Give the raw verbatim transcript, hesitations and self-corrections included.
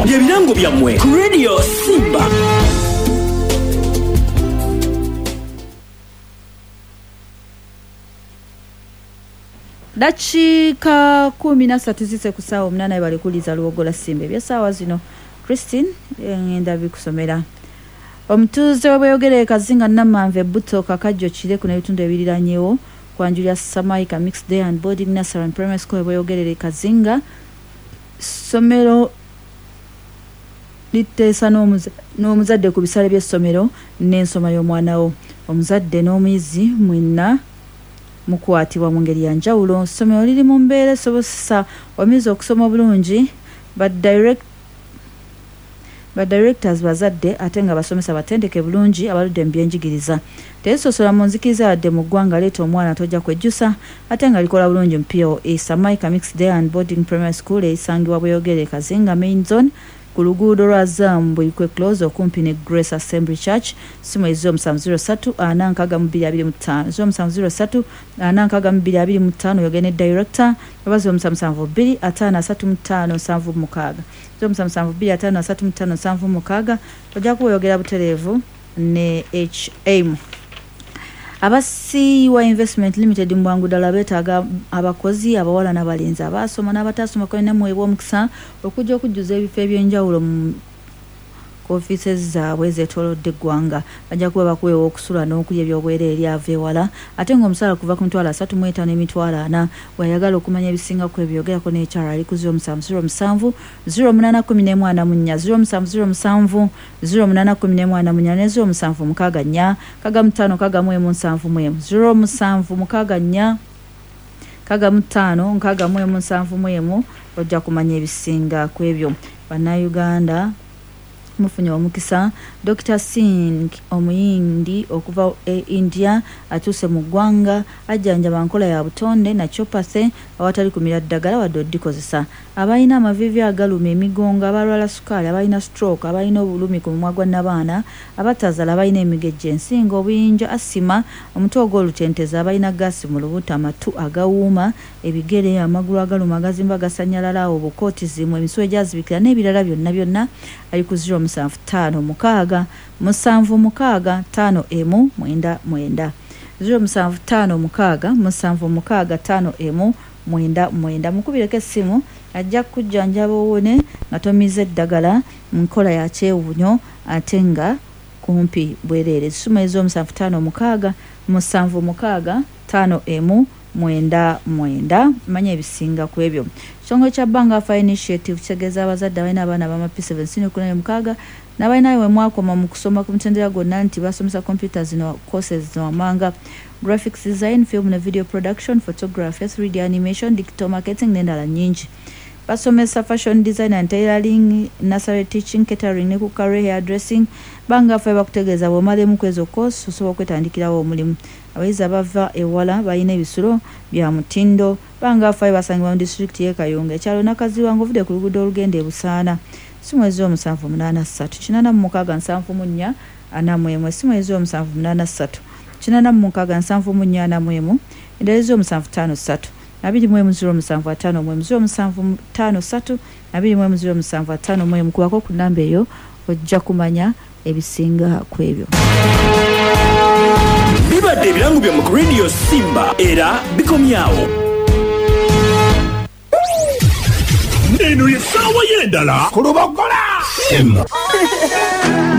bye birango byammwe ku Radio Simba. Dakika kumi na ssatu zise ku ssaawa omunaana bali kuliza Luwogola Simba ebyessaawa zino Christine ngenda bikusomera. Omutuuze w'Obweyogere Kazinga Namanve Butto Kakajjo Kire kuno ebitundu ebiriranyewo kwanjulya Samaika Mixed Day and Boarding Nursery and Primary School Obweyogere Kazinga somero litteesa n'omuzadde ku bisale by'essomero n'ensoma y'omwana wo. Omuzadde n'omuyizi mwenna mukwatibwa mu ngeri ya njawulo. Essomero liri mu mbeera esobozesa omuyizi okusoma obulungi ba direct ba directors bazadde ate nga basomesa batendeke bulungi abaludde mu byenjigiriza. Tesosola mu nzikiriza yadde mu ggwanga leeta omwana tojja kwejjusa ate nga likola bulungi mu P O A. Samaika Mixed Day and Boarding Primary School eyisangibwa Bweyogere Kazinga Main Zone ku luguudo lwa Zambwe kwe close okumpi ne Grace Assembly Church. Simu ezo musanvu zero ssatu ana nkaaga mu bbiri abiri mu ttaano zo musanvu zero ssatu ana nkaaga mu bbiri abiri mu ttaano yogene director abazo musanvu bbiri ataano asatu mu ttaano nsanvu mu mukaaga zo musanvu bbiri ataano asatu mu ttaano nsanvu mu mukaaga ojja kuyogera butereevu ne H M. Abasi wa Investment Limited mbwangu ddala beetaaga abakozi abawala n'abalenzi abaasoma n'abataasoma ko namwe bw'omukisa okujja okujjuza ebifo eby'enjawulo mu offices zaabwe zeetoolodde eggwanga. Bajja kuba bakuweewa okusula n'okulya ebyobwereere ava ewala ate ng'omusaala kuva ku mitwalo asatu mu etaano emitwalo ana. Bw'ayagala okumanya ebisinga ku ebyogerako ne H R ali ku zero musanvu zero musanvu zero munaana kumi n'emu ana mu nnya zero musanvu zero musanvu zero munaana kumi n'emu ana mu nnya ne zero musanvu mukaaga nnya kaga mu ttaano kaga mu emu nsanvu mu emu zero musanvu mukaaga nnya kaga mu ttaano nkaaga mu emu nsanvu mu emu ojja kumanya ebisinga ku ebyo. Bannayuganda mufunye omukisa Doctor Singh omuyindi okuva e India atuuse mu ggwanga ajjanjaba nkola ya butonde naturopathy awatali kumira ddagala wadde oddikozesa. Abalina amavivi agaluma emigongo, abalwala sukaali, abalina stroke, abalina obulumi ku mumwa gwa nnabaana, abatazala, abalina emigejjo ensinga, obuyinja, asima, omutwe ogw'olutenteza, abalina gaasi mu lubuto, amatu agawuuma, ebigere, amagulu agaluma, agazimba, agasanyalala, obukootizimu, emiswa egyazibikira n'ebirala byonna byonna ali ku zero musanvu ttaano mukaaga musanvu mukaaga ttaano emu mwenda mwenda zero musanvu ttaano mukaaga musanvu mukaaga ttaano emu mwenda mwenda. Mukubireko essimu ajja kujjanjaba owone nga tomize eddagala mu nkola ya kyewunyo ate nga kumpi bwereere. Essimu ezo musanvu ttaano mukaaga musanvu mukaaga ttaano emu mwenda mwenda. Manya ebisinga ku ebyo. Ekitongole kya Bangafa Initiative kitegeeza abazadde abalina abaana ba P seven senior kumi mukaaga n'abalina we mwakoma mu kusoma ku mutendera gwonna nti basomesa computer zino courses zino amanga graphics design, film na video production, photography, three D animation, digital marketing n'endala nnyingi. Basomesa fashion design and tailoring, nursery teaching, catering ne kukare hairdressing. Bangafa bakutegeeza bw'omalemu kwezo course osobola okwetandikirawo omulimu. Abayizi abava ewala balina ebisulo bya mutindo. Bangafa basangibwa mu district y'e Kayunga ekyalo Nakaziwa ng'ovudde ku luguudo olugenda e Busaana. Simu ezo musanvu munaana ssatu kinaana mu mukaaga nsanvu mu nnya ana mu emu. Simu ezo musanvu munaana ssatu kinaana mu mukaaga nsanvu mu nnya ana mu emu. Endala ezo musanvu ttaano ssatu abiri mu emu zero musanvu ataano mu emu zero musanvu ttaano ssatu abiri mu emu zero musanvu ataano mu emu. Kubako ku nnamba eyo ojja kumanya ebisinga ku ebyo. Bibadde ebirango byammwe ku Radio Simba era bikomyawo. Eno ye ssaawa y'endala ku Lubogola Simba.